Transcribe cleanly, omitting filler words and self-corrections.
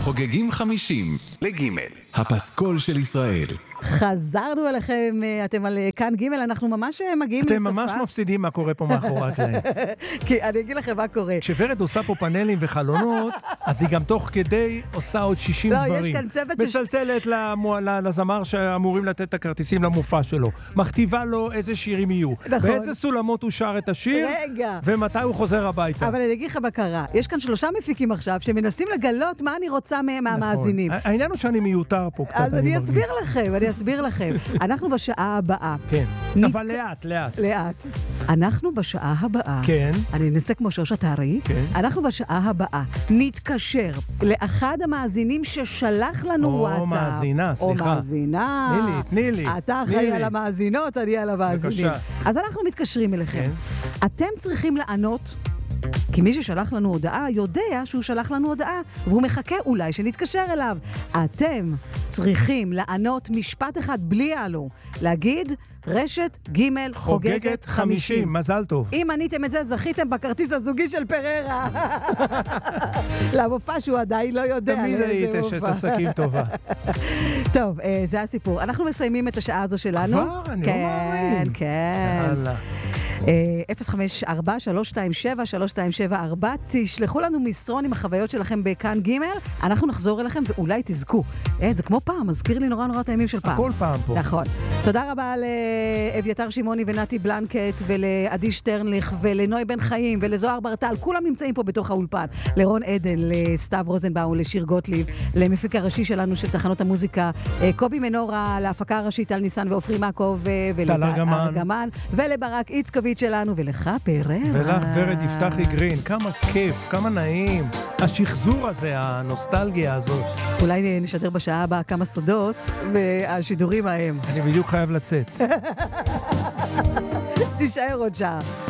חוגגים 50 לגימל, הפסקול של ישראל. חזרנו אליכם, אתם על כאן ג', אנחנו ממש מגיעים לשפה. אתם ממש מפסידים מה קורה פה מאחורי הקלעים. כי אני אגיד לכם מה קורה. כשוורד עושה פה פאנלים וחלונות, אז היא גם תוך כדי עושה עוד 60 דברים. לא, יש כאן צוות מצלצלת לזמר שאמורים לתת את הכרטיסים למופע שלו. מכתיבה לו איזה שירים יהיו. נכון. באיזה סולמות הוא שר את השיר. רגע. ומתי הוא חוזר הביתה. אבל אני אגיד לך מה קרה. יש כאן 3 מפיקים עכשיו שמנסים לגלות מה אני רוצה מהם מהמאזינים. העניין הוא שאני מיותר פה קצת. אז אני אסביר לכם. אנחנו בשעה הבאה. כן. אבל לאט. אנחנו בשעה הבאה. כן. אני אנסה כמו שושת הארי. כן. אנחנו בשעה הבאה נתקשר לאחד המאזינים ששלח לנו וואטסאפ. או מאזינה, סליחה. או מאזינה. תני לי. אתה אחראי על המאזינות, אני על המאזינים. בבקשה. אז אנחנו מתקשרים אליכם. כן. אתם צריכים לענות, כי מי ששלח לנו הודעה יודע שהוא שלח לנו הודעה, והוא מחכה אולי שנתקשר אליו. אתם צריכים לענות משפט אחד בלי הלו. להגיד, רשת ג' חוגגת 50. מזל טוב. אם עניתם את זה, זכיתם בכרטיס הזוגי של פררה. למופע שהוא עדיין לא יודע. תמיד היית אשת עסקים טובה. טוב, זה הסיפור. אנחנו מסיימים את השעה הזו שלנו. כבר? אני לא מאמין. כן. יאללה. 054-327-3274 תשלחו לנו מסרון עם החוויות שלכם בכאן ג', אנחנו נחזור אליכם ואולי תזכו. זה כמו פעם, מזכיר לי נורא את הימים של פעם. הכל פעם פה. נכון. תודה רבה לאביתר שמעוני ונתי בלנקט ולעדי שטרנליך ולנוי בן חיים ולזוהר ברטל, כולם נמצאים פה בתוך האולפן. לרון עדן, לסתיו רוזנבאום, לשיר גוטליב, למפיק הראשי שלנו של תחנות המוזיקה, קובי מנורה, להפקה הראשית על ניסן ואופרי מקוב טל ארגמן, ולברק איצקוביץ' שלנו, ולך פררה. ולך ורד יפתחי גרין, כמה כיף, כמה נעים. השחזור הזה, הנוסטלגיה הזאת. אולי נשדר בשעה הבאה כמה סודות מהשידורים ההם. אני בדיוק חייב לצאת. תישאר עוד שעה.